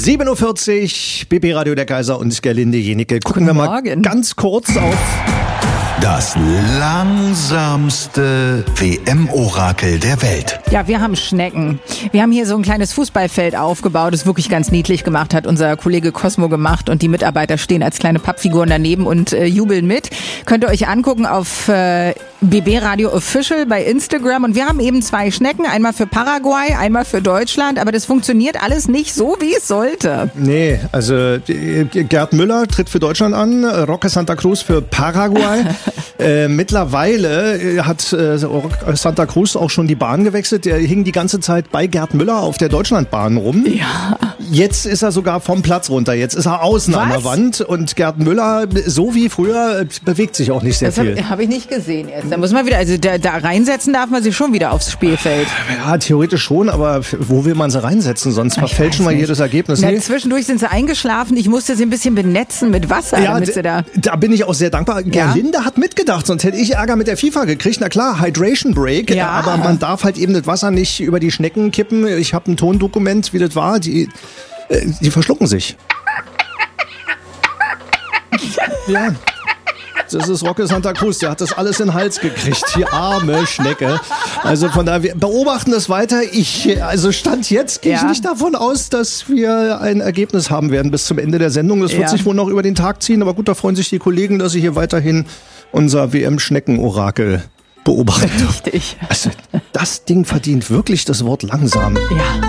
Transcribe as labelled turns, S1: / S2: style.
S1: 7:40 Uhr, BB Radio der Kaiser und Gerlinde Jenicke. Gucken wir mal ganz kurz auf
S2: das langsamste WM-Orakel der Welt.
S3: Ja, wir haben Schnecken. Wir haben hier so ein kleines Fußballfeld aufgebaut, das wirklich ganz niedlich gemacht hat unser Kollege Cosmo gemacht und die Mitarbeiter stehen als kleine Pappfiguren daneben und jubeln mit. Könnt ihr euch angucken auf BB Radio Official bei Instagram und wir haben eben 2 Schnecken, einmal für Paraguay, einmal für Deutschland, aber das funktioniert alles nicht so, wie es sollte.
S1: Nee, also Gerd Müller tritt für Deutschland an, Roque Santa Cruz für Paraguay. Mittlerweile hat Santa Cruz auch schon die Bahn gewechselt. Der hing die ganze Zeit bei Gerd Müller auf der Deutschlandbahn rum.
S3: Ja.
S1: Jetzt ist er sogar vom Platz runter. Jetzt ist er außen an der Wand. Und Gerd Müller, so wie früher, bewegt sich auch nicht sehr viel.
S3: Das habe ich nicht gesehen jetzt. Da muss man wieder, also da reinsetzen darf man sich schon wieder aufs Spielfeld.
S1: Ja, theoretisch schon, aber wo will man sie reinsetzen? Sonst verfälschen wir jedes Ergebnis.
S3: Na, zwischendurch sind sie eingeschlafen. Ich musste sie ein bisschen benetzen mit Wasser, damit sie da
S1: bin ich auch sehr dankbar. Gerlinde hat mitgedacht, sonst hätte ich Ärger mit der FIFA gekriegt. Na klar, Hydration Break, aber man darf halt eben das Wasser nicht über die Schnecken kippen. Ich habe ein Tondokument, wie das war. Die verschlucken sich. Ja. Das ist Roque Santa Cruz, der hat das alles in den Hals gekriegt, die arme Schnecke. Also von daher, wir beobachten das weiter. Stand jetzt gehe ich nicht davon aus, dass wir ein Ergebnis haben werden bis zum Ende der Sendung. Das wird sich wohl noch über den Tag ziehen, aber gut, da freuen sich die Kollegen, dass sie hier weiterhin unser WM-Schnecken-Orakel beobachten.
S3: Richtig.
S1: Also das Ding verdient wirklich das Wort langsam.
S3: Ja.